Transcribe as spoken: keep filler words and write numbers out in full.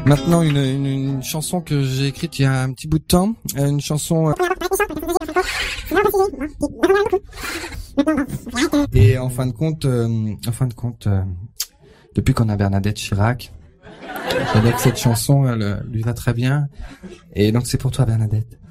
Maintenant, une, une, une chanson que j'ai écrite il y a un petit bout de temps, une chanson. Et en fin de compte, euh, en fin de compte, euh, depuis qu'on a Bernadette Chirac, je dirais que cette chanson, elle, lui va très bien. Et donc c'est pour toi, Bernadette.